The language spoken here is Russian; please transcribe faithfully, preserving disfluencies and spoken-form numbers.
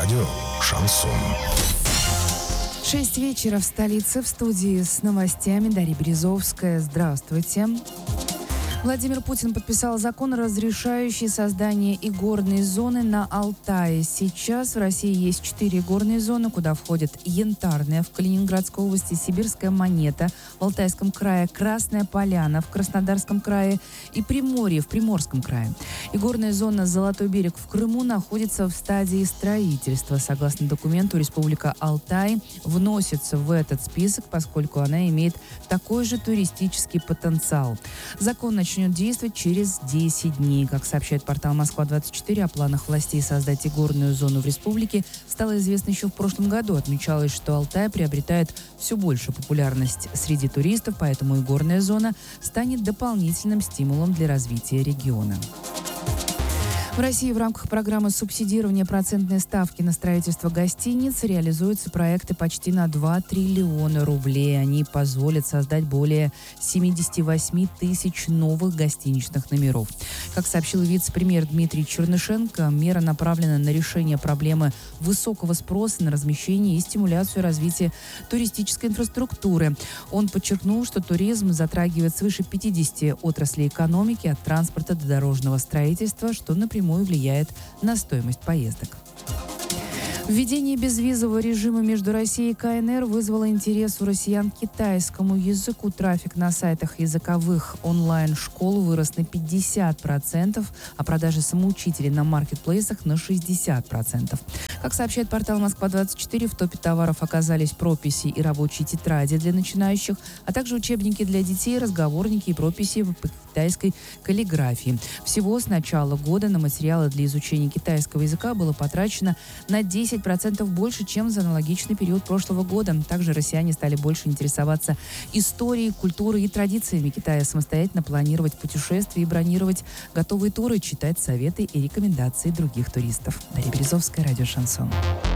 Радио «Шансон». Шесть вечера в столице. В студии с новостями Дарья Березовская. Здравствуйте. Владимир Путин подписал закон, разрешающий создание игорной зоны на Алтае. Сейчас в России есть четыре игорные зоны, куда входят Янтарная в Калининградской области, Сибирская Монета в Алтайском крае, Красная Поляна в Краснодарском крае и Приморье в Приморском крае. Игорная зона «Золотой берег» в Крыму находится в стадии строительства. Согласно документу, Республика Алтай вносится в этот список, поскольку она имеет такой же туристический потенциал. Закон начнет действовать через десять дней. Как сообщает портал Москва двадцать четыре, о планах властей создать игорную зону в республике стало известно еще в прошлом году. Отмечалось, что Алтай приобретает все больше популярность среди туристов, поэтому игорная зона станет дополнительным стимулом для развития региона. В России в рамках программы субсидирования процентной ставки на строительство гостиниц реализуются проекты почти на два триллиона рублей. Они позволят создать более семьдесят восемь тысяч новых гостиничных номеров. Как сообщил вице-премьер Дмитрий Чернышенко, мера направлена на решение проблемы высокого спроса на размещение и стимуляцию развития туристической инфраструктуры. Он подчеркнул, что туризм затрагивает свыше пятидесяти отраслей экономики, от транспорта до дорожного строительства, что напрямую влияет на стоимость поездок. Введение безвизового режима между Россией и КНР вызвало интерес у россиян к китайскому языку. Трафик на сайтах языковых онлайн-школ вырос на пятьдесят процентов, а продажи самоучителей на маркетплейсах на шестьдесят процентов. Как сообщает портал Москва двадцать четыре, в топе товаров оказались прописи и рабочие тетради для начинающих, а также учебники для детей, разговорники и прописи по китайской каллиграфии. Всего с начала года на материалы для изучения китайского языка было потрачено на десять процентов больше, чем за аналогичный период прошлого года. Также россияне стали больше интересоваться историей, культурой и традициями Китая, самостоятельно планировать путешествия и бронировать готовые туры, читать советы и рекомендации других туристов. Дарья Березовская, радио «Шансон».